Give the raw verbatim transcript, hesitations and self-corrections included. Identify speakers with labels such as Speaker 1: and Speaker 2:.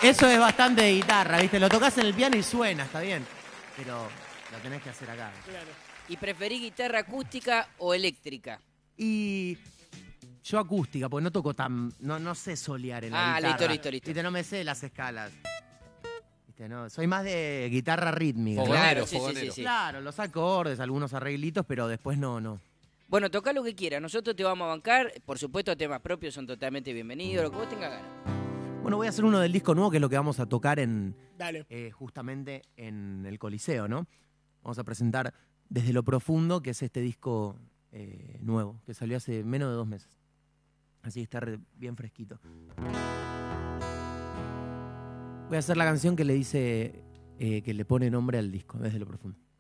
Speaker 1: Eso es bastante de guitarra, ¿viste? Lo tocas en el piano y suena, está bien. Pero lo tenés que hacer acá.
Speaker 2: Claro.
Speaker 3: ¿Y preferís guitarra acústica o eléctrica?
Speaker 1: Y yo acústica, porque no toco tan... No, no sé solear en la
Speaker 3: Ah,
Speaker 1: guitarra.
Speaker 3: listo, listo, listo.
Speaker 1: ¿Viste? No me sé las escalas. ¿Viste? No, soy más de guitarra rítmica. ¿no?
Speaker 3: Claro, sí, sí,
Speaker 4: fogonero.
Speaker 3: sí, sí.
Speaker 1: Claro, los acordes, algunos arreglitos, pero después no, no.
Speaker 3: Bueno, toca lo que quieras. Nosotros te vamos a bancar. Por supuesto, temas propios son totalmente bienvenidos. Lo que vos tengas ganas.
Speaker 1: Bueno, voy a hacer uno del disco nuevo, que es lo que vamos a tocar en
Speaker 2: Dale.
Speaker 1: eh, justamente en el Coliseo, ¿no? Vamos a presentar Desde lo Profundo, que es este disco eh, nuevo, que salió hace menos de dos meses. Así que está re- bien fresquito. Voy a hacer la canción que le dice, eh, que le pone nombre al disco, Desde lo Profundo.